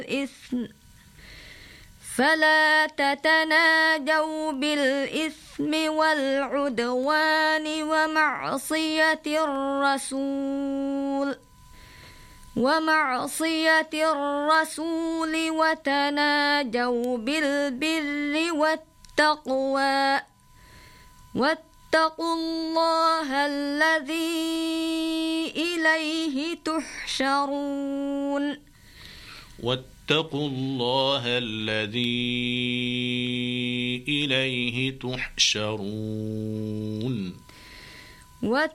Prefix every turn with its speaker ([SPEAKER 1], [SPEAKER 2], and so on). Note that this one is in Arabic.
[SPEAKER 1] الإثم فلا تتناجوا بالإثم والعدوان ومعصية الرسول وتناجوا بالبر والتقوى واتقوا الله الذي إليه تحشرون
[SPEAKER 2] واتقوا الله الذي إليه تحشرون